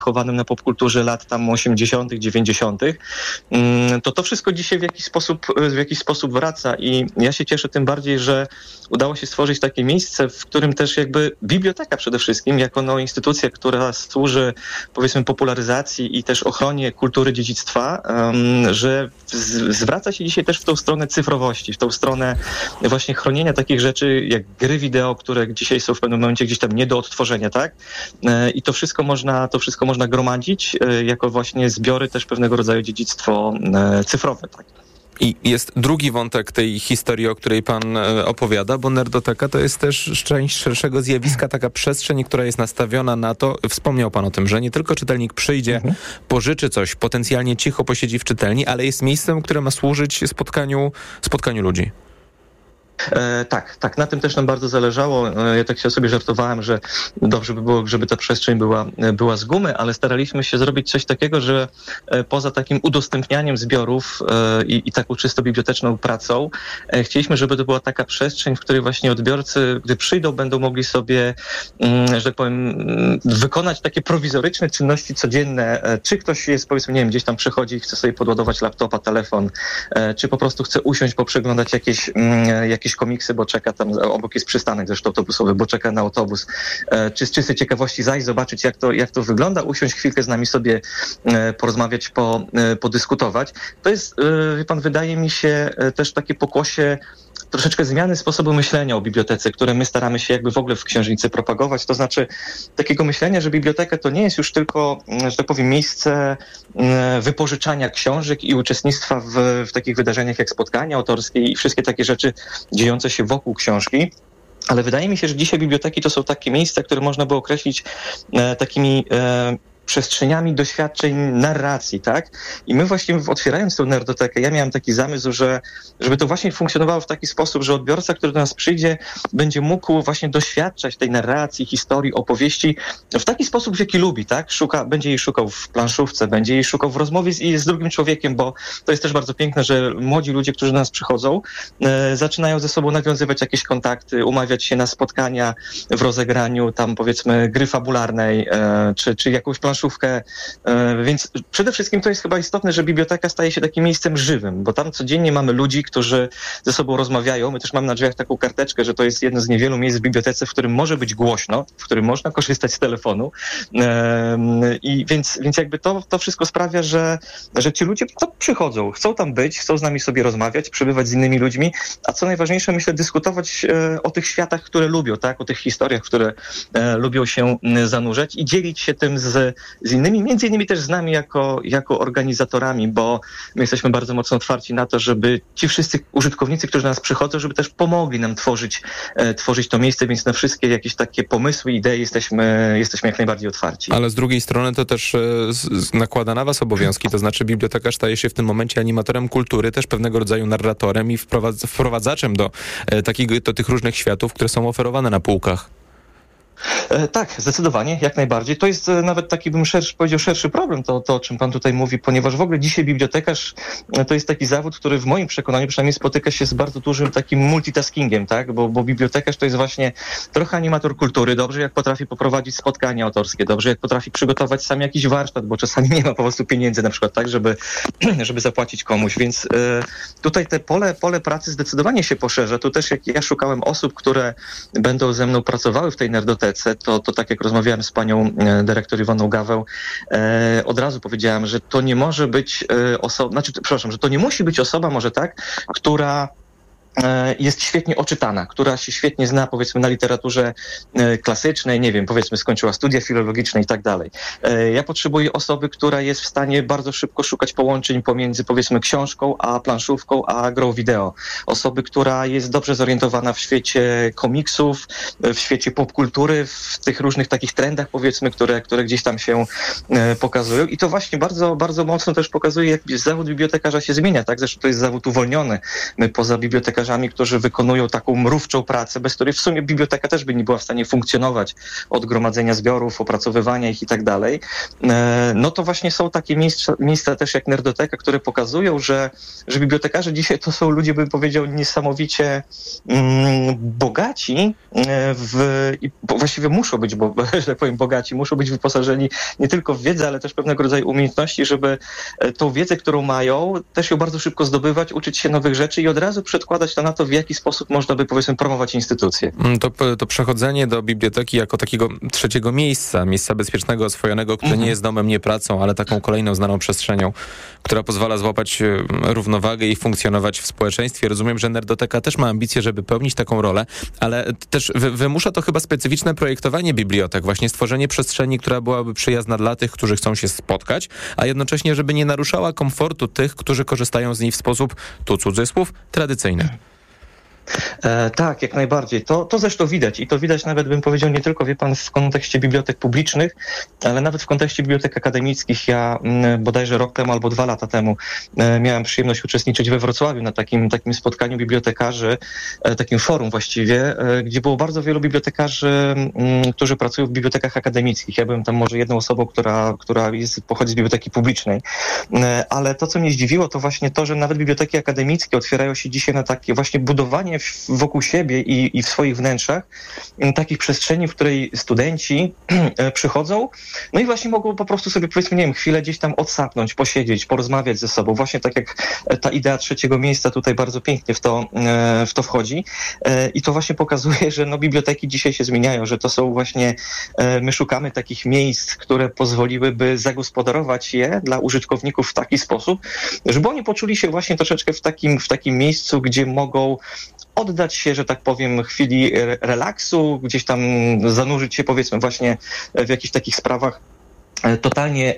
chowanym na popkulturze lat tam 80., 90., to wszystko dzisiaj w jakiś sposób wraca i ja się cieszę tym bardziej, że udało się stworzyć takie miejsce, w którym też jakby biblioteka przede wszystkim, jako instytucja, która służy powiedzmy popularyzacji i też ochronie kultury dziedzictwa, że zwraca się dzisiaj też w tą stronę cyfrowości, w tą stronę właśnie chronienia takich rzeczy jak gry wideo, które dzisiaj są w pewnym momencie gdzieś tam nie do odtworzenia, tak? I to wszystko można gromadzić jako właśnie zbiory też pewnego rodzaju dziedzictwo cyfrowe, tak? I jest drugi wątek tej historii, o której pan opowiada, bo Nerdoteka to jest też część szerszego zjawiska, taka przestrzeń, która jest nastawiona na to, wspomniał pan o tym, że nie tylko czytelnik przyjdzie, pożyczy coś, potencjalnie cicho posiedzi w czytelni, ale jest miejscem, które ma służyć spotkaniu ludzi. Tak, na tym też nam bardzo zależało. Ja tak sobie żartowałem, że dobrze by było, żeby ta przestrzeń była z gumy, ale staraliśmy się zrobić coś takiego, że poza takim udostępnianiem zbiorów i taką czysto biblioteczną pracą, chcieliśmy, żeby to była taka przestrzeń, w której właśnie odbiorcy, gdy przyjdą, będą mogli sobie, że tak powiem, wykonać takie prowizoryczne czynności codzienne. Czy ktoś jest, powiedzmy, nie wiem, gdzieś tam przychodzi i chce sobie podładować laptopa, telefon, czy po prostu chce usiąść, poprzeglądać jakieś komiksy, bo czeka tam, obok jest przystanek zresztą autobusowy, bo czeka na autobus, czy z czystej ciekawości zajść, zobaczyć jak to wygląda, usiąść chwilkę z nami sobie porozmawiać, podyskutować. To jest, wie pan, wydaje mi się też takie pokłosie troszeczkę zmiany sposobu myślenia o bibliotece, które my staramy się jakby w ogóle w księżnicy propagować. To znaczy takiego myślenia, że biblioteka to nie jest już tylko, że tak powiem, miejsce wypożyczania książek i uczestnictwa w takich wydarzeniach jak spotkania autorskie i wszystkie takie rzeczy dziejące się wokół książki. Ale wydaje mi się, że dzisiaj biblioteki to są takie miejsca, które można by określić takimi przestrzeniami doświadczeń, narracji, tak? I my właśnie otwierając tę Nerdotekę, ja miałem taki zamysł, żeby to właśnie funkcjonowało w taki sposób, że odbiorca, który do nas przyjdzie, będzie mógł właśnie doświadczać tej narracji, historii, opowieści w taki sposób, w jaki lubi, tak? Będzie jej szukał w planszówce, będzie jej szukał w rozmowie z drugim człowiekiem, bo to jest też bardzo piękne, że młodzi ludzie, którzy do nas przychodzą, zaczynają ze sobą nawiązywać jakieś kontakty, umawiać się na spotkania w rozegraniu tam, powiedzmy, gry fabularnej, czy jakąś planszówkę, więc przede wszystkim to jest chyba istotne, że biblioteka staje się takim miejscem żywym, bo tam codziennie mamy ludzi, którzy ze sobą rozmawiają. My też mamy na drzwiach taką karteczkę, że to jest jedno z niewielu miejsc w bibliotece, w którym może być głośno, w którym można korzystać z telefonu. I więc jakby to wszystko sprawia, że ci ludzie przychodzą, chcą tam być, chcą z nami sobie rozmawiać, przebywać z innymi ludźmi, a co najważniejsze, myślę, dyskutować o tych światach, które lubią, tak? O tych historiach, w które lubią się zanurzać i dzielić się tym z innymi, między innymi też z nami jako organizatorami, bo my jesteśmy bardzo mocno otwarci na to, żeby ci wszyscy użytkownicy, którzy do nas przychodzą, żeby też pomogli nam tworzyć to miejsce, więc na wszystkie jakieś takie pomysły, idee jesteśmy jak najbardziej otwarci. Ale z drugiej strony to też nakłada na was obowiązki, to znaczy bibliotekarz staje się w tym momencie animatorem kultury, też pewnego rodzaju narratorem i wprowadzaczem do tych różnych światów, które są oferowane na półkach. Tak, zdecydowanie, jak najbardziej. To jest nawet taki, bym powiedział, szerszy problem, to o czym pan tutaj mówi, ponieważ w ogóle dzisiaj bibliotekarz to jest taki zawód, który w moim przekonaniu przynajmniej spotyka się z bardzo dużym takim multitaskingiem, tak? Bo bibliotekarz to jest właśnie trochę animator kultury, dobrze jak potrafi poprowadzić spotkania autorskie, dobrze jak potrafi przygotować sam jakiś warsztat, bo czasami nie ma po prostu pieniędzy na przykład, tak, żeby zapłacić komuś, więc tutaj te pole pracy zdecydowanie się poszerza. Tu też jak ja szukałem osób, które będą ze mną pracowały w tej Nerdotece, to tak jak rozmawiałem z panią dyrektor Iwoną Gaweł, od razu powiedziałem, że to nie może być że to nie musi być osoba może tak, która jest świetnie oczytana, która się świetnie zna, powiedzmy, na literaturze klasycznej, nie wiem, powiedzmy, skończyła studia filologiczne i tak dalej. Ja potrzebuję osoby, która jest w stanie bardzo szybko szukać połączeń pomiędzy, powiedzmy, książką, a planszówką, a grą wideo. Osoby, która jest dobrze zorientowana w świecie komiksów, w świecie popkultury, w tych różnych takich trendach, powiedzmy, które gdzieś tam się pokazują. I to właśnie bardzo, bardzo mocno też pokazuje, jak zawód bibliotekarza się zmienia, tak? Zresztą to jest zawód uwolniony. My poza bibliotekarzami bibliotekarzami, którzy wykonują taką mrówczą pracę, bez której w sumie biblioteka też by nie była w stanie funkcjonować, od gromadzenia zbiorów, opracowywania ich i tak dalej. No to właśnie są takie miejsca też jak Nerdoteka, które pokazują, że bibliotekarze dzisiaj to są ludzie, bym powiedział, niesamowicie bogaci i właściwie muszą być, że tak powiem, bogaci, muszą być wyposażeni nie tylko w wiedzę, ale też pewnego rodzaju umiejętności, żeby tą wiedzę, którą mają, też ją bardzo szybko zdobywać, uczyć się nowych rzeczy i od razu przedkładać to na to, w jaki sposób można by, powiedzmy, promować instytucje. To przechodzenie do biblioteki jako takiego trzeciego miejsca bezpiecznego, oswojonego, które nie jest domem, nie pracą, ale taką kolejną znaną przestrzenią, która pozwala złapać równowagę i funkcjonować w społeczeństwie. Rozumiem, że Nerdoteka też ma ambicje, żeby pełnić taką rolę, ale też wymusza to chyba specyficzne projektowanie bibliotek, właśnie stworzenie przestrzeni, która byłaby przyjazna dla tych, którzy chcą się spotkać, a jednocześnie, żeby nie naruszała komfortu tych, którzy korzystają z niej w sposób, tu cudzysłów, tradycyjny. Tak, jak najbardziej. To zresztą widać i to widać nawet, bym powiedział, nie tylko, wie pan, w kontekście bibliotek publicznych, ale nawet w kontekście bibliotek akademickich. Ja bodajże rok temu albo 2 lata temu miałem przyjemność uczestniczyć we Wrocławiu na takim spotkaniu bibliotekarzy, takim forum właściwie, gdzie było bardzo wielu bibliotekarzy, którzy pracują w bibliotekach akademickich. Ja byłem tam może jedną osobą, która pochodzi z biblioteki publicznej. Ale to, co mnie zdziwiło, to właśnie to, że nawet biblioteki akademickie otwierają się dzisiaj na takie właśnie budowanie wokół siebie i w swoich wnętrzach takich przestrzeni, w której studenci przychodzą, no i właśnie mogą po prostu sobie, powiedzmy, nie wiem, chwilę gdzieś tam odsapnąć, posiedzieć, porozmawiać ze sobą. Właśnie tak jak ta idea trzeciego miejsca tutaj bardzo pięknie w to wchodzi. I to właśnie pokazuje, że biblioteki dzisiaj się zmieniają, że to są właśnie, my szukamy takich miejsc, które pozwoliłyby zagospodarować je dla użytkowników w taki sposób, żeby oni poczuli się właśnie troszeczkę w takim miejscu, gdzie mogą oddać się, że tak powiem, chwili relaksu, gdzieś tam zanurzyć się, powiedzmy, właśnie w jakichś takich sprawach totalnie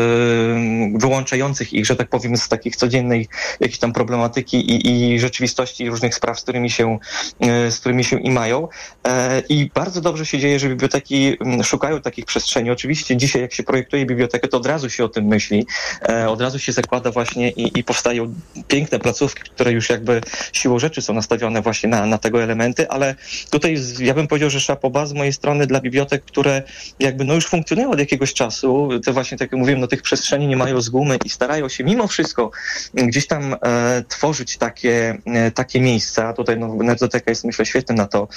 wyłączających ich, że tak powiem, z takich codziennej jakiejś tam problematyki i rzeczywistości różnych spraw, z którymi się imają. I bardzo dobrze się dzieje, że biblioteki szukają takich przestrzeni. Oczywiście dzisiaj, jak się projektuje bibliotekę, to od razu się o tym myśli, od razu się zakłada właśnie i powstają piękne placówki, które już jakby siłą rzeczy są nastawione właśnie na tego elementy, ale tutaj ja bym powiedział, że chapeau bas z mojej strony dla bibliotek, które jakby już funkcjonują od jakiegoś czasu, te właśnie, tak jak mówiłem, tych przestrzeni nie mają z gumy i starają się mimo wszystko gdzieś tam tworzyć takie miejsca. Tutaj Nerdoteka jest, myślę, świetnym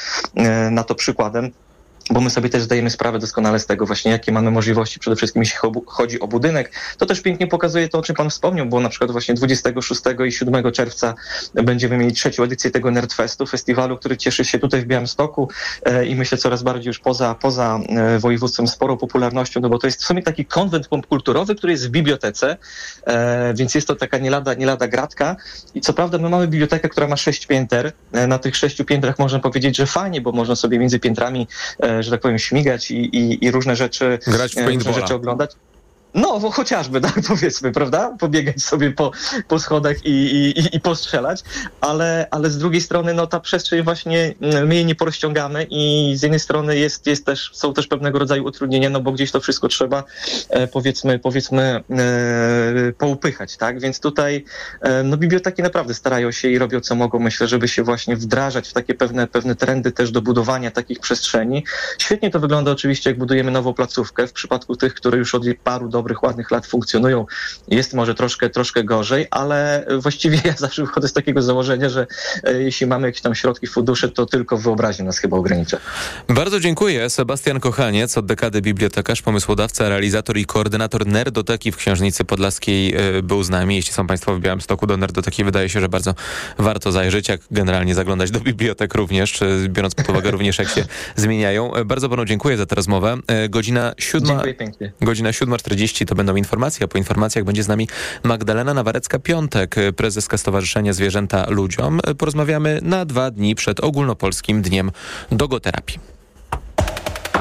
na to przykładem, bo my sobie też zdajemy sprawę doskonale z tego właśnie, jakie mamy możliwości, przede wszystkim jeśli chodzi o budynek. To też pięknie pokazuje to, o czym pan wspomniał, bo na przykład właśnie 26 i 7 czerwca będziemy mieli 3. edycję tego Nerdfestu, festiwalu, który cieszy się tutaj w Białymstoku i myślę coraz bardziej już poza województwem sporą popularnością, no bo to jest w sumie taki konwent popkulturowy, który jest w bibliotece, więc jest to taka nie lada gratka i co prawda my mamy bibliotekę, która ma 6 pięter. Na tych 6 piętrach można powiedzieć, że fajnie, bo można sobie między piętrami, że tak powiem, śmigać i różne rzeczy, oglądać. No, bo chociażby, tak powiedzmy, prawda? Pobiegać sobie po schodach i postrzelać, ale z drugiej strony, ta przestrzeń właśnie, my jej nie porozciągamy i z jednej strony są też pewnego rodzaju utrudnienia, bo gdzieś to wszystko trzeba, powiedzmy, poupychać, tak? Więc tutaj, biblioteki naprawdę starają się i robią co mogą, myślę, żeby się właśnie wdrażać w takie pewne trendy też do budowania takich przestrzeni. Świetnie to wygląda oczywiście, jak budujemy nową placówkę. W przypadku tych, które już od paru dobrych, ładnych lat funkcjonują, jest może troszkę gorzej, ale właściwie ja zawsze wychodzę z takiego założenia, że jeśli mamy jakieś tam środki, fundusze, to tylko wyobraźnia nas chyba ogranicza. Bardzo dziękuję. Sebastian Kochaniec, od dekady bibliotekarz, pomysłodawca, realizator i koordynator Nerdoteki w Książnicy Podlaskiej był z nami. Jeśli są państwo w Białymstoku, do Nerdoteki wydaje się, że bardzo warto zajrzeć, jak generalnie zaglądać do bibliotek również, biorąc pod uwagę również, jak się zmieniają. Bardzo panu dziękuję za tę rozmowę. Godzina 7. Dziękuję pięknie. Godzina 7:40 to będą informacje, a po informacjach będzie z nami Magdalena Nawarecka-Piątek, prezeska Stowarzyszenia Zwierzęta Ludziom. Porozmawiamy na 2 dni przed Ogólnopolskim Dniem Dogoterapii.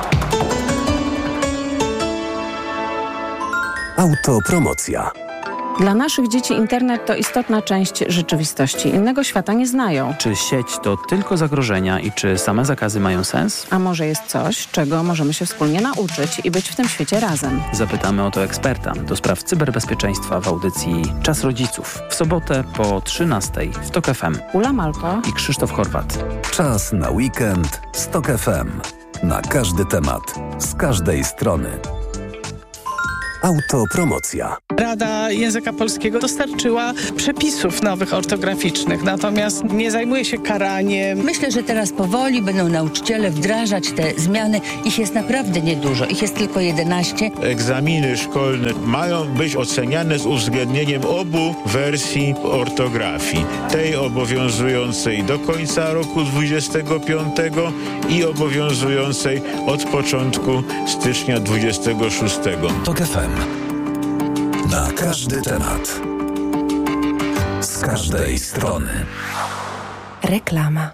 Autopromocja. Dla naszych dzieci internet to istotna część rzeczywistości. Innego świata nie znają. Czy sieć to tylko zagrożenia i czy same zakazy mają sens? A może jest coś, czego możemy się wspólnie nauczyć i być w tym świecie razem? Zapytamy o to eksperta do spraw cyberbezpieczeństwa w audycji Czas Rodziców. W sobotę po 13:00 w TOK FM. Ula Malko I Krzysztof Horwat. Czas na weekend z TOK FM. Na każdy temat, z każdej strony. Autopromocja. Rada Języka Polskiego dostarczyła przepisów nowych ortograficznych, natomiast nie zajmuje się karaniem. Myślę, że teraz powoli będą nauczyciele wdrażać te zmiany. Ich jest naprawdę niedużo. Ich jest tylko 11. Egzaminy szkolne mają być oceniane z uwzględnieniem obu wersji ortografii. Tej obowiązującej do końca roku 25 i obowiązującej od początku stycznia 26. TOK FM. Na każdy temat. Z każdej strony. Reklama.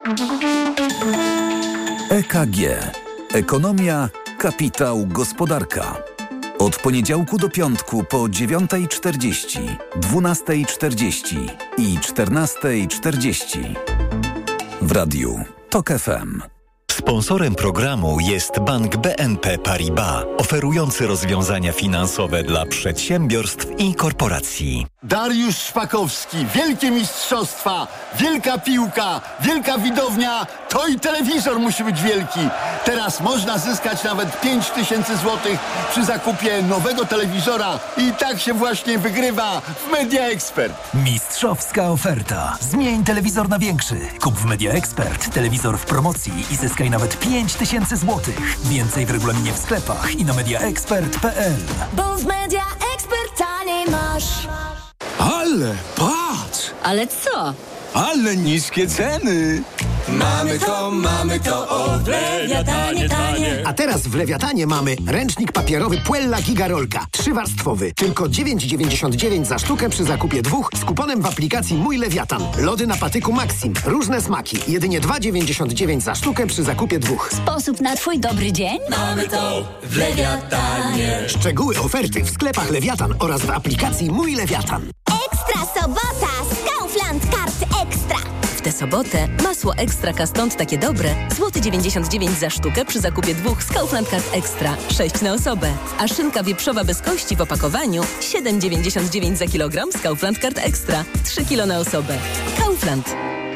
EKG. Ekonomia, kapitał, gospodarka. Od poniedziałku do piątku po 9:40, 12:40 i 14:40. W radiu TOK FM. Sponsorem programu jest Bank BNP Paribas, oferujący rozwiązania finansowe dla przedsiębiorstw i korporacji. Dariusz Szpakowski, wielkie mistrzostwa, wielka piłka, wielka widownia, to i telewizor musi być wielki. Teraz można zyskać nawet 5000 złotych przy zakupie nowego telewizora i tak się właśnie wygrywa w Media Expert. Mistrzowska oferta. Zmień telewizor na większy. Kup w Media Expert telewizor w promocji i zyskaj nawet 5000 złotych. Więcej w regulaminie w sklepach i na mediaexpert.pl. Bo w Media Expert taniej masz. Ale patrz! Ale co? Ale niskie ceny! Mamy to, o Lewiatanie tanie. A teraz w Lewiatanie mamy ręcznik papierowy Puella Gigarolka. 3-warstwowy. Tylko 9,99 za sztukę przy zakupie 2 z kuponem w aplikacji Mój Lewiatan. Lody na patyku Maxim. Różne smaki. Jedynie 2,99 za sztukę przy zakupie 2. Sposób na twój dobry dzień? Mamy to w Lewiatanie. Szczegóły oferty w sklepach Lewiatan oraz w aplikacji Mój Lewiatan. Ekstra sobota z Kaufland Kart Ekstra. W tę sobotę masło Ekstra stąd takie dobre. Złoty 99 za sztukę przy zakupie 2 z Kaufland Card Extra. 6 na osobę. A szynka wieprzowa bez kości w opakowaniu 7,99 za kilogram z Kaufland Card Extra. 3 kilo na osobę. Kaufland.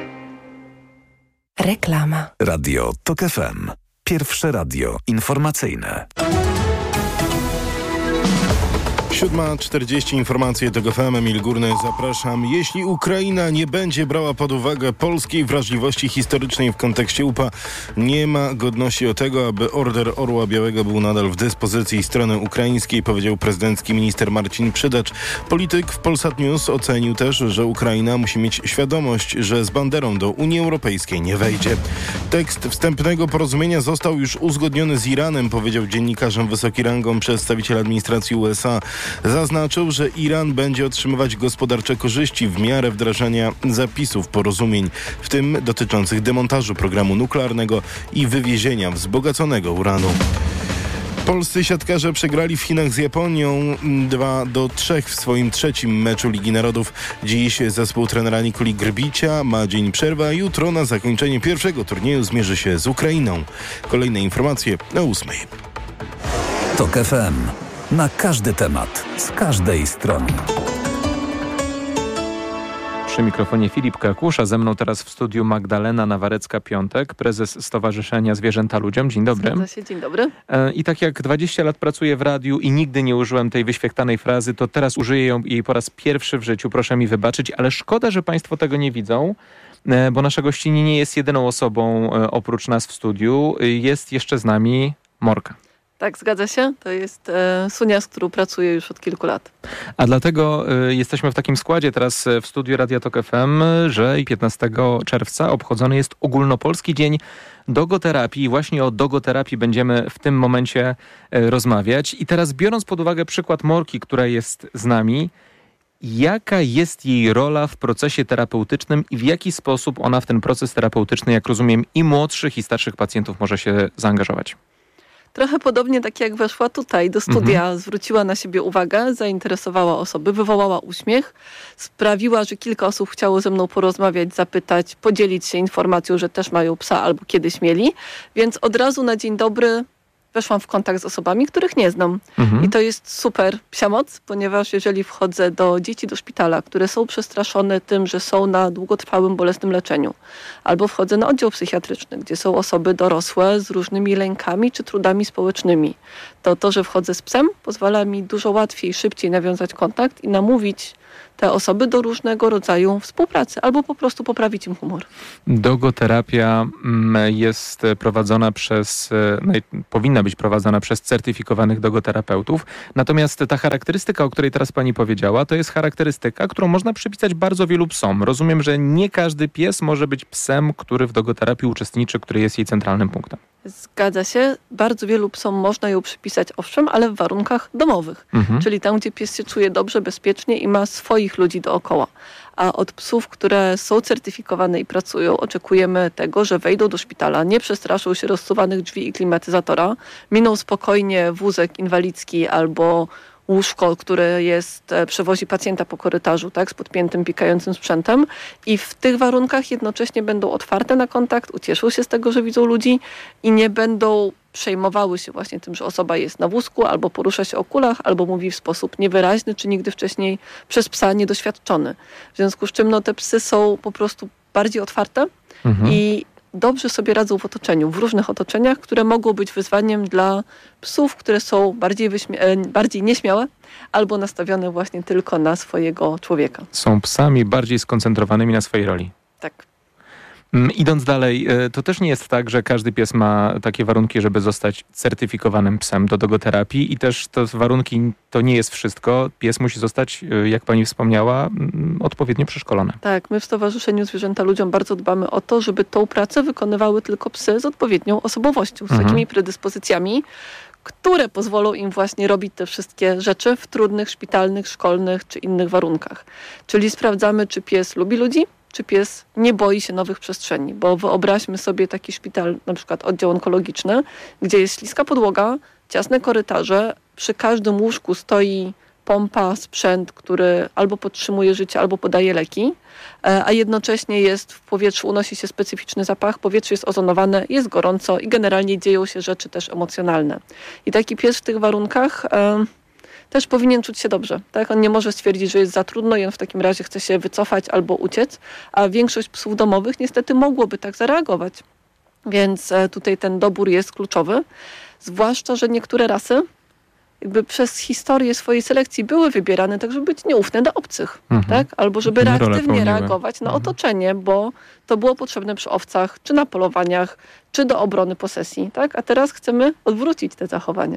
Reklama. Radio TOK FM. Pierwsze radio informacyjne. 7:40 informacje TOK FM. Emil Górny, zapraszam. Jeśli Ukraina nie będzie brała pod uwagę polskiej wrażliwości historycznej w kontekście UPA, nie ma godności do tego, aby Order Orła Białego był nadal w dyspozycji strony ukraińskiej, powiedział prezydencki minister Marcin Przydacz. Polityk w Polsat News ocenił też, że Ukraina musi mieć świadomość, że z banderą do Unii Europejskiej nie wejdzie. Tekst wstępnego porozumienia został już uzgodniony z Iranem, powiedział dziennikarzom wysoki rangą przedstawiciel administracji USA. Zaznaczył, że Iran będzie otrzymywać gospodarcze korzyści w miarę wdrażania zapisów porozumień, w tym dotyczących demontażu programu nuklearnego i wywiezienia wzbogaconego uranu. Polscy siatkarze przegrali w Chinach z Japonią 2-3 w swoim trzecim meczu Ligi Narodów. Dziś zespół trenera Nikoli Grbicia ma dzień przerwy, a jutro na zakończenie pierwszego turnieju zmierzy się z Ukrainą. Kolejne informacje o 8:00. TOK FM. Na każdy temat, z każdej strony. Przy mikrofonie Filip Kakusza, ze mną teraz w studiu Magdalena Nawarecka-Piątek, prezes Stowarzyszenia Zwierzęta Ludziom. Dzień dobry. Zgadza się, dzień dobry. I tak jak 20 lat pracuję w radiu i nigdy nie użyłem tej wyświechtanej frazy, to teraz użyję jej po raz pierwszy w życiu. Proszę mi wybaczyć, ale szkoda, że państwo tego nie widzą, bo nasza gościni nie jest jedyną osobą oprócz nas w studiu. Jest jeszcze z nami Morka. Tak, zgadza się. To jest Sunia, z którą pracuję już od kilku lat. A dlatego jesteśmy w takim składzie teraz w studiu Radia TOK FM, że 15 czerwca obchodzony jest Ogólnopolski Dzień Dogoterapii. I właśnie o dogoterapii będziemy w tym momencie rozmawiać. I teraz biorąc pod uwagę przykład Morki, która jest z nami, jaka jest jej rola w procesie terapeutycznym i w jaki sposób ona w ten proces terapeutyczny, jak rozumiem, i młodszych, i starszych pacjentów może się zaangażować? Trochę podobnie tak jak weszła tutaj do studia, zwróciła na siebie uwagę, zainteresowała osoby, wywołała uśmiech, sprawiła, że kilka osób chciało ze mną porozmawiać, zapytać, podzielić się informacją, że też mają psa albo kiedyś mieli, więc od razu na dzień dobry weszłam w kontakt z osobami, których nie znam. I to jest super psia moc, ponieważ jeżeli wchodzę do dzieci do szpitala, które są przestraszone tym, że są na długotrwałym, bolesnym leczeniu, albo wchodzę na oddział psychiatryczny, gdzie są osoby dorosłe z różnymi lękami czy trudami społecznymi, to, że wchodzę z psem, pozwala mi dużo łatwiej, szybciej nawiązać kontakt i namówić te osoby do różnego rodzaju współpracy, albo po prostu poprawić im humor. Dogoterapia jest prowadzona powinna być prowadzona przez certyfikowanych dogoterapeutów. Natomiast ta charakterystyka, o której teraz pani powiedziała, to jest charakterystyka, którą można przypisać bardzo wielu psom. Rozumiem, że nie każdy pies może być psem, który w dogoterapii uczestniczy, który jest jej centralnym punktem. Zgadza się. Bardzo wielu psom można ją przypisać, owszem, ale w warunkach domowych. Czyli tam, gdzie pies się czuje dobrze, bezpiecznie i ma swoich ludzi dookoła. A od psów, które są certyfikowane i pracują, oczekujemy tego, że wejdą do szpitala, nie przestraszą się rozsuwanych drzwi i klimatyzatora, miną spokojnie wózek inwalidzki albo łóżko, które przewozi pacjenta po korytarzu, tak, z podpiętym, pikającym sprzętem i w tych warunkach jednocześnie będą otwarte na kontakt, ucieszą się z tego, że widzą ludzi i nie będą przejmowały się właśnie tym, że osoba jest na wózku, albo porusza się o kulach, albo mówi w sposób niewyraźny, czy nigdy wcześniej przez psa niedoświadczony. W związku z czym te psy są po prostu bardziej otwarte i dobrze sobie radzą w otoczeniu, w różnych otoczeniach, które mogą być wyzwaniem dla psów, które są bardziej nieśmiałe albo nastawione właśnie tylko na swojego człowieka. Są psami bardziej skoncentrowanymi na swojej roli. Tak. Idąc dalej, to też nie jest tak, że każdy pies ma takie warunki, żeby zostać certyfikowanym psem do dogoterapii i też te warunki to nie jest wszystko. Pies musi zostać, jak pani wspomniała, odpowiednio przeszkolony. Tak, my w Stowarzyszeniu Zwierzęta Ludziom bardzo dbamy o to, żeby tą pracę wykonywały tylko psy z odpowiednią osobowością, z takimi predyspozycjami, które pozwolą im właśnie robić te wszystkie rzeczy w trudnych, szpitalnych, szkolnych czy innych warunkach. Czyli sprawdzamy, czy pies lubi ludzi, czy pies nie boi się nowych przestrzeni, bo wyobraźmy sobie taki szpital, na przykład oddział onkologiczny, gdzie jest śliska podłoga, ciasne korytarze, przy każdym łóżku stoi pompa, sprzęt, który albo podtrzymuje życie, albo podaje leki, a jednocześnie jest w powietrzu, unosi się specyficzny zapach, powietrze jest ozonowane, jest gorąco i generalnie dzieją się rzeczy też emocjonalne. I taki pies w tych warunkach też powinien czuć się dobrze. Tak? On nie może stwierdzić, że jest za trudno i on w takim razie chce się wycofać albo uciec, a większość psów domowych niestety mogłoby tak zareagować. Więc tutaj ten dobór jest kluczowy, zwłaszcza, że niektóre rasy jakby przez historię swojej selekcji były wybierane tak, żeby być nieufne do obcych, tak? Albo żeby reaktywnie reagować na otoczenie, bo to było potrzebne przy owcach, czy na polowaniach, czy do obrony posesji, tak? A teraz chcemy odwrócić te zachowania.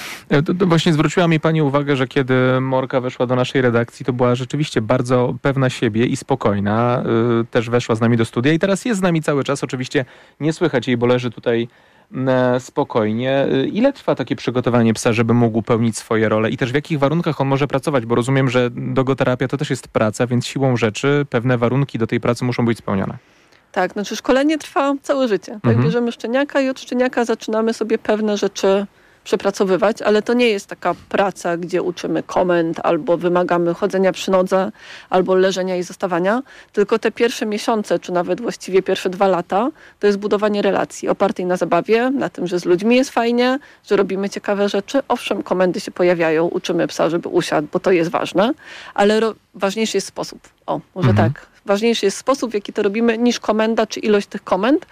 To właśnie zwróciła mi pani uwagę, że kiedy Morka weszła do naszej redakcji, to była rzeczywiście bardzo pewna siebie i spokojna. Też weszła z nami do studia i teraz jest z nami cały czas. Oczywiście nie słychać jej, bo leży tutaj spokojnie. Ile trwa takie przygotowanie psa, żeby mógł pełnić swoje role i też w jakich warunkach on może pracować? Bo rozumiem, że dogoterapia to też jest praca, więc siłą rzeczy pewne warunki do tej pracy muszą być spełnione. Tak, znaczy szkolenie trwa całe życie. Tak? Bierzemy szczeniaka i od szczeniaka zaczynamy sobie pewne rzeczy przepracowywać, ale to nie jest taka praca, gdzie uczymy komend, albo wymagamy chodzenia przy nodze, albo leżenia i zostawania, tylko te pierwsze miesiące, czy nawet właściwie pierwsze 2 lata, to jest budowanie relacji opartej na zabawie, na tym, że z ludźmi jest fajnie, że robimy ciekawe rzeczy. Owszem, komendy się pojawiają, uczymy psa, żeby usiadł, bo to jest ważne, ale ważniejszy jest sposób. Tak. Ważniejszy jest sposób, w jaki to robimy, niż komenda, czy ilość tych komend.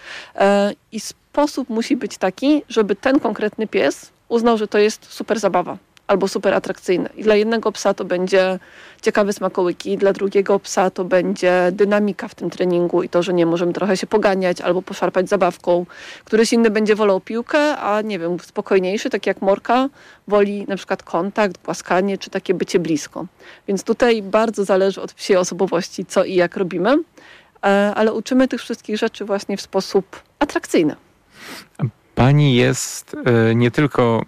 I sposób musi być taki, żeby ten konkretny pies uznał, że to jest super zabawa albo super atrakcyjne. I dla jednego psa to będzie ciekawe smakołyki, dla drugiego psa to będzie dynamika w tym treningu i to, że nie możemy trochę się poganiać albo poszarpać zabawką. Któryś inny będzie wolał piłkę, a nie wiem, spokojniejszy, tak jak Morka, woli na przykład kontakt, głaskanie czy takie bycie blisko. Więc tutaj bardzo zależy od psiej osobowości, co i jak robimy, ale uczymy tych wszystkich rzeczy właśnie w sposób atrakcyjny. Pani jest nie tylko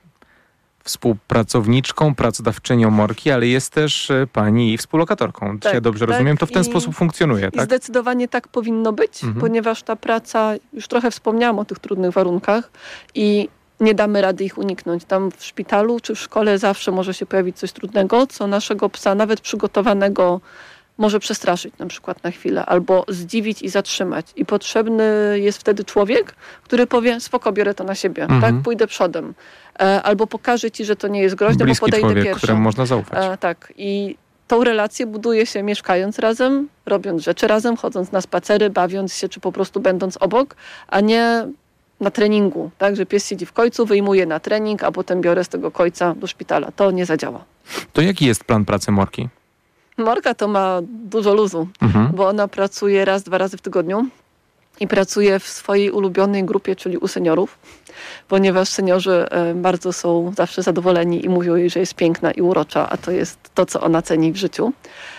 współpracowniczką, pracodawczynią Morki, ale jest też pani współlokatorką. Czy ja dobrze rozumiem? To w ten sposób funkcjonuje, tak? Zdecydowanie tak powinno być, ponieważ ta praca, już trochę wspomniałam o tych trudnych warunkach i nie damy rady ich uniknąć. Tam w szpitalu czy w szkole zawsze może się pojawić coś trudnego, co naszego psa, nawet przygotowanego, może przestraszyć na przykład na chwilę, albo zdziwić i zatrzymać. I potrzebny jest wtedy człowiek, który powie, spoko, biorę to na siebie, tak, pójdę przodem. Albo pokaże ci, że to nie jest groźne, bliski bo podejdę człowiek, pierwszy. któremu można zaufać. Tak. I tą relację buduje się mieszkając razem, robiąc rzeczy razem, chodząc na spacery, bawiąc się, czy po prostu będąc obok, a nie na treningu, tak, że pies siedzi w kojcu, wyjmuje na trening, a potem biorę z tego kojca do szpitala. To nie zadziała. To jaki jest plan pracy Morki? Morka to ma dużo luzu, bo ona pracuje 1-2 razy w tygodniu i pracuje w swojej ulubionej grupie, czyli u seniorów, ponieważ seniorzy bardzo są zawsze zadowoleni i mówią jej, że jest piękna i urocza, a to jest to, co ona ceni w życiu.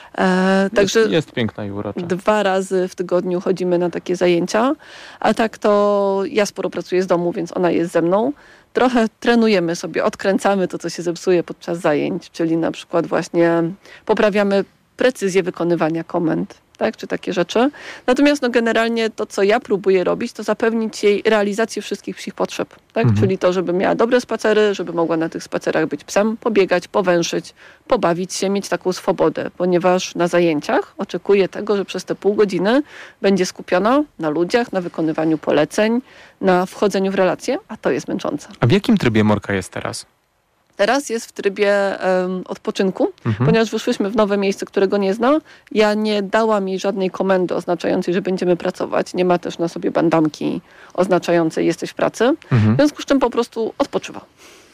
Także jest piękna i urocza. 2 razy w tygodniu chodzimy na takie zajęcia, a tak to ja sporo pracuję z domu, więc ona jest ze mną. Trochę trenujemy sobie, odkręcamy to, co się zepsuje podczas zajęć, czyli na przykład właśnie poprawiamy precyzję wykonywania komend, tak, czy takie rzeczy. Natomiast generalnie to, co ja próbuję robić, to zapewnić jej realizację wszystkich psich potrzeb, tak? Czyli to, żeby miała dobre spacery, żeby mogła na tych spacerach być psem, pobiegać, powęszyć, pobawić się, mieć taką swobodę, ponieważ na zajęciach oczekuję tego, że przez te pół godziny będzie skupiona na ludziach, na wykonywaniu poleceń, na wchodzeniu w relacje, a to jest męczące. A w jakim trybie Morka jest teraz? Teraz jest w trybie odpoczynku, ponieważ wyszłyśmy w nowe miejsce, którego nie zna. Ja nie dałam jej żadnej komendy oznaczającej, że będziemy pracować. Nie ma też na sobie bandamki oznaczającej jesteś w pracy. W związku z czym po prostu odpoczywa.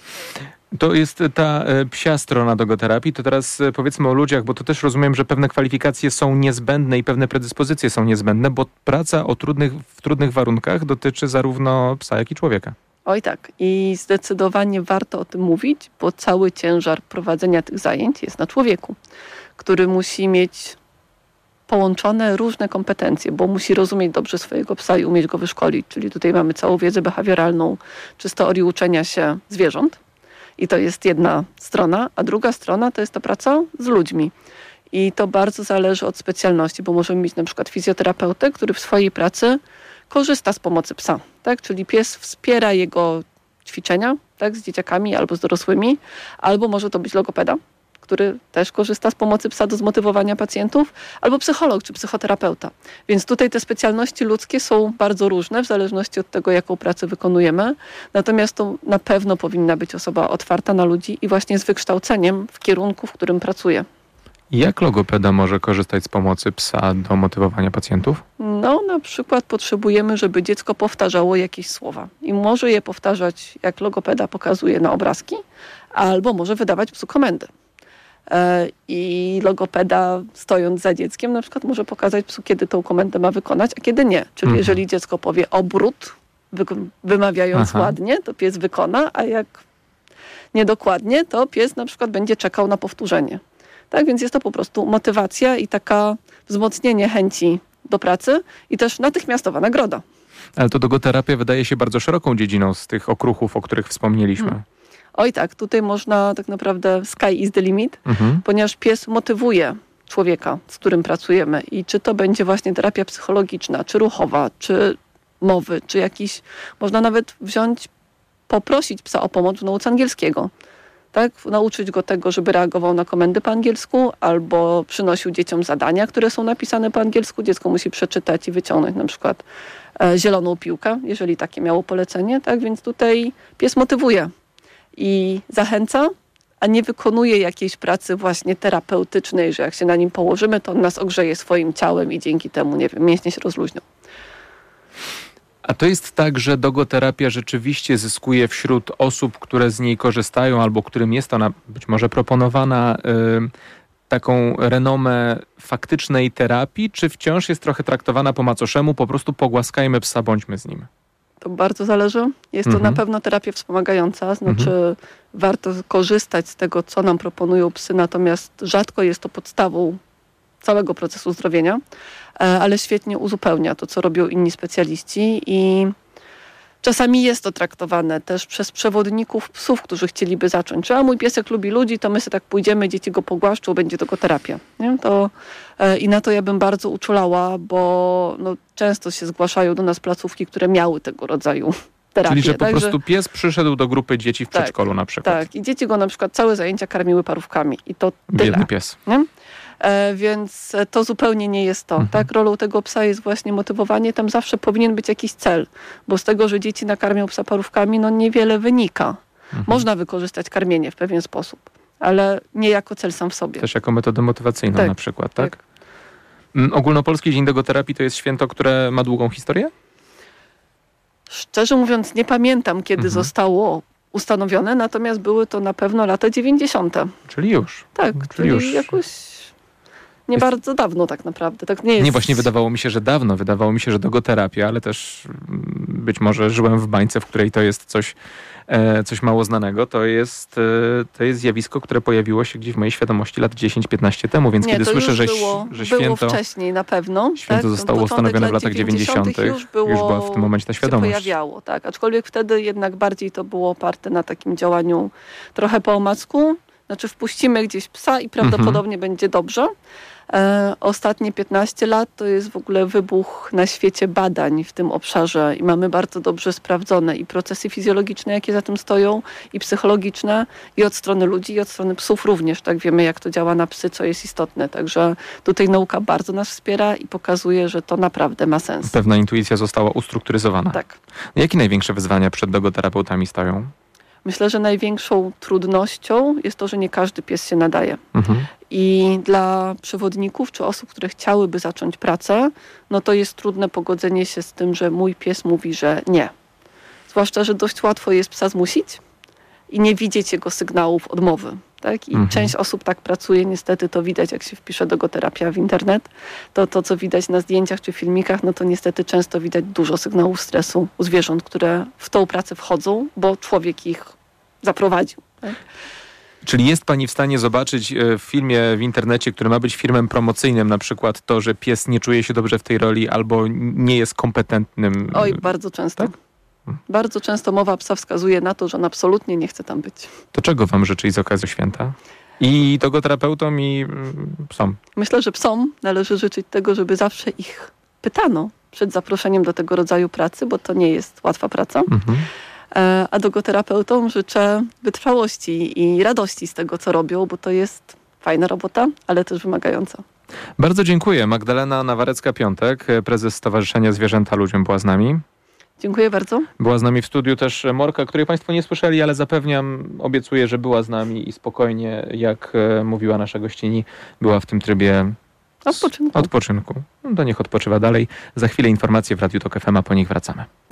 To jest ta psia strona dogoterapii. To teraz powiedzmy o ludziach, bo to też rozumiem, że pewne kwalifikacje są niezbędne i pewne predyspozycje są niezbędne, bo praca w trudnych warunkach dotyczy zarówno psa, jak i człowieka. Oj tak. I zdecydowanie warto o tym mówić, bo cały ciężar prowadzenia tych zajęć jest na człowieku, który musi mieć połączone różne kompetencje, bo musi rozumieć dobrze swojego psa i umieć go wyszkolić. Czyli tutaj mamy całą wiedzę behawioralną, czy z teorii uczenia się zwierząt. I to jest jedna strona, a druga strona to jest ta praca z ludźmi. I to bardzo zależy od specjalności, bo możemy mieć na przykład fizjoterapeutę, który w swojej pracy korzysta z pomocy psa, tak? Czyli pies wspiera jego ćwiczenia, tak? Z dzieciakami albo z dorosłymi, albo może to być logopeda, który też korzysta z pomocy psa do zmotywowania pacjentów, albo psycholog czy psychoterapeuta. Więc tutaj te specjalności ludzkie są bardzo różne w zależności od tego, jaką pracę wykonujemy. Natomiast to na pewno powinna być osoba otwarta na ludzi i właśnie z wykształceniem w kierunku, w którym pracuje. Jak logopeda może korzystać z pomocy psa do motywowania pacjentów? No, na przykład potrzebujemy, żeby dziecko powtarzało jakieś słowa. I może je powtarzać, jak logopeda pokazuje na obrazki, albo może wydawać psu komendy. I logopeda, stojąc za dzieckiem, na przykład może pokazać psu, kiedy tą komendę ma wykonać, a kiedy nie. Czyli jeżeli dziecko powie obrót, wymawiając ładnie, to pies wykona, a jak niedokładnie, to pies na przykład będzie czekał na powtórzenie. Tak, więc jest to po prostu motywacja i taka wzmocnienie chęci do pracy i też natychmiastowa nagroda. Ale to dogoterapia wydaje się bardzo szeroką dziedziną z tych okruchów, o których wspomnieliśmy. Oj tak, tutaj można tak naprawdę sky is the limit, ponieważ pies motywuje człowieka, z którym pracujemy i czy to będzie właśnie terapia psychologiczna, czy ruchowa, czy mowy, czy jakiś, można nawet poprosić psa o pomoc w nauce angielskiego. Tak? Nauczyć go tego, żeby reagował na komendy po angielsku albo przynosił dzieciom zadania, które są napisane po angielsku. Dziecko musi przeczytać i wyciągnąć na przykład zieloną piłkę, jeżeli takie miało polecenie. Tak? Więc tutaj pies motywuje i zachęca, a nie wykonuje jakiejś pracy właśnie terapeutycznej, że jak się na nim położymy, to on nas ogrzeje swoim ciałem i dzięki temu, nie wiem, mięśnie się rozluźnią. A to jest tak, że dogoterapia rzeczywiście zyskuje wśród osób, które z niej korzystają albo którym jest ona być może proponowana taką renomę faktycznej terapii, czy wciąż jest trochę traktowana po macoszemu, po prostu pogłaskajmy psa, bądźmy z nim? To bardzo zależy. Jest to na pewno terapia wspomagająca, znaczy warto korzystać z tego, co nam proponują psy, natomiast rzadko jest to podstawą całego procesu zdrowienia, ale świetnie uzupełnia to, co robią inni specjaliści i czasami jest to traktowane też przez przewodników psów, którzy chcieliby zacząć. Czy mój piesek lubi ludzi, to my sobie tak pójdziemy, dzieci go pogłaszczą, będzie to terapia. Nie? I na to ja bym bardzo uczulała, bo często się zgłaszają do nas placówki, które miały tego rodzaju terapię. Czyli, że po prostu pies przyszedł do grupy dzieci w przedszkolu na przykład. Tak, i dzieci go na przykład całe zajęcia karmiły parówkami i to tyle. Biedny pies. Nie? Więc to zupełnie nie jest to. Tak? Rolą tego psa jest właśnie motywowanie. Tam zawsze powinien być jakiś cel, bo z tego, że dzieci nakarmią psa parówkami, no niewiele wynika. Można wykorzystać karmienie w pewien sposób, ale nie jako cel sam w sobie. Też jako metodę motywacyjną na przykład, tak? Ogólnopolski Dzień Dogoterapii to jest święto, które ma długą historię? Szczerze mówiąc, nie pamiętam, kiedy zostało ustanowione, natomiast były to na pewno lata 90. Czyli już. Tak, czyli już jakoś nie bardzo dawno tak naprawdę. Tak nie jest. Nie, właśnie wydawało mi się, że dawno. Wydawało mi się, że dogoterapia, ale też być może żyłem w bańce, w której to jest coś mało znanego. To jest zjawisko, które pojawiło się gdzieś w mojej świadomości lat 10-15 temu, więc kiedy słyszę, że święto... Było wcześniej na pewno. Święto zostało ustanowione w latach 90. Już była w tym momencie ta świadomość. Się pojawiało, tak. Aczkolwiek wtedy jednak bardziej to było oparte na takim działaniu trochę po omacku. Znaczy wpuścimy gdzieś psa i prawdopodobnie będzie dobrze. Ostatnie 15 lat to jest w ogóle wybuch na świecie badań w tym obszarze i mamy bardzo dobrze sprawdzone i procesy fizjologiczne, jakie za tym stoją, i psychologiczne, i od strony ludzi, i od strony psów również. Tak, wiemy, jak to działa na psy, co jest istotne. Także tutaj nauka bardzo nas wspiera i pokazuje, że to naprawdę ma sens. Pewna intuicja została ustrukturyzowana. Tak. Jakie największe wyzwania przed dogoterapeutami stoją? Myślę, że największą trudnością jest to, że nie każdy pies się nadaje. I dla przewodników czy osób, które chciałyby zacząć pracę, no to jest trudne pogodzenie się z tym, że mój pies mówi, że nie. Zwłaszcza, że dość łatwo jest psa zmusić i nie widzieć jego sygnałów odmowy. Tak? I część osób tak pracuje, niestety to widać, jak się wpisze dogoterapia w internet. To, co widać na zdjęciach czy filmikach, no to niestety często widać dużo sygnałów stresu u zwierząt, które w tą pracę wchodzą, bo człowiek ich zaprowadził. Tak? Czyli jest pani w stanie zobaczyć w filmie w internecie, który ma być filmem promocyjnym, na przykład to, że pies nie czuje się dobrze w tej roli albo nie jest kompetentnym? Oj, bardzo często. Tak? Bardzo często mowa psa wskazuje na to, że on absolutnie nie chce tam być. To czego wam życzyć z okazji święta? I dogoterapeutom, i psom? Myślę, że psom należy życzyć tego, żeby zawsze ich pytano przed zaproszeniem do tego rodzaju pracy, bo to nie jest łatwa praca. A dogoterapeutom życzę wytrwałości i radości z tego, co robią, bo to jest fajna robota, ale też wymagająca. Bardzo dziękuję. Magdalena Nawarecka-Piątek, prezes Stowarzyszenia Zwierzęta Ludziom, była z nami. Dziękuję bardzo. Była z nami w studiu też Morka, której państwo nie słyszeli, ale zapewniam, obiecuję, że była z nami i spokojnie, jak mówiła nasza gościni, była w tym trybie odpoczynku. No to niech odpoczywa dalej. Za chwilę informacje w Radiu Tok FM, a po nich wracamy.